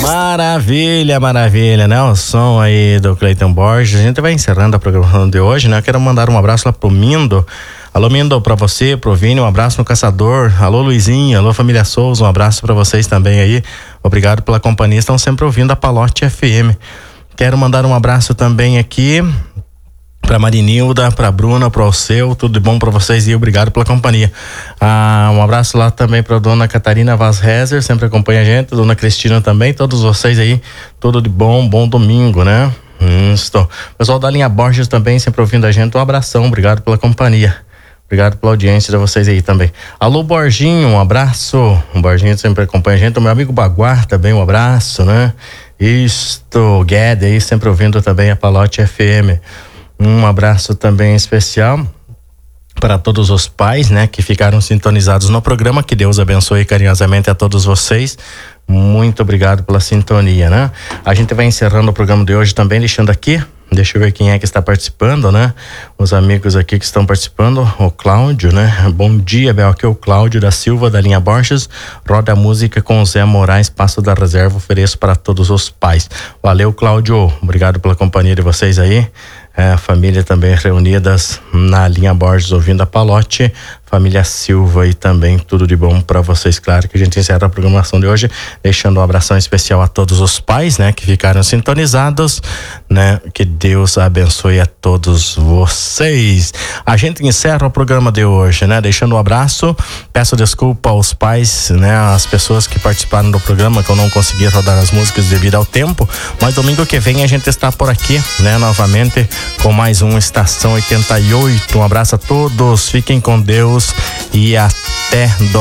Maravilha, maravilha, né? O som aí do Cleiton Borges. A gente vai encerrando a programação de hoje, né? Eu quero mandar um abraço lá pro Mindo. Alô, Mindo, pra você, pro Vini, um abraço no Caçador. Alô, Luizinho, alô, família Souza, um abraço pra vocês também aí. Obrigado pela companhia, estão sempre ouvindo a Palote FM. Quero mandar um abraço também aqui pra Marinilda, pra Bruna, pro Alceu, tudo de bom pra vocês e obrigado pela companhia. Um abraço lá também pra dona Catarina Vaz Rezer, sempre acompanha a gente, dona Cristina também, todos vocês aí, tudo de bom domingo, né? Isso. Pessoal da linha Borges também, sempre ouvindo a gente, um abração, obrigado pela companhia. Obrigado pela audiência de vocês aí também. Alô, Borginho, um abraço. O Borginho sempre acompanha a gente. O meu amigo Baguar também, um abraço, né? Isto, Guedes aí, sempre ouvindo também a Palote FM. Um abraço também especial para todos os pais, né, que ficaram sintonizados no programa. Que Deus abençoe carinhosamente a todos vocês. Muito obrigado pela sintonia, né? A gente vai encerrando o programa de hoje também, deixando aqui. Deixa eu ver quem é que está participando, né? Os amigos aqui que estão participando. O Cláudio, né? Bom dia, Bel. Aqui é o Cláudio da Silva, da linha Borges. Roda a música com o Zé Moraes, Passo da Reserva. Ofereço para todos os pais. Valeu, Cláudio. Obrigado pela companhia de vocês aí. A família também reunidas na linha Borges, ouvindo a Palote. Família Silva aí também, tudo de bom para vocês. Claro que a gente encerra a programação de hoje deixando um abração especial a todos os pais, né, que ficaram sintonizados, né? Que Deus abençoe a todos vocês. A gente encerra o programa de hoje, né, deixando um abraço. Peço desculpa aos pais, né, as pessoas que participaram do programa, que eu não consegui rodar as músicas devido ao tempo, mas domingo que vem a gente está por aqui, né, novamente com mais um Estação 88. Um abraço a todos, fiquem com Deus e até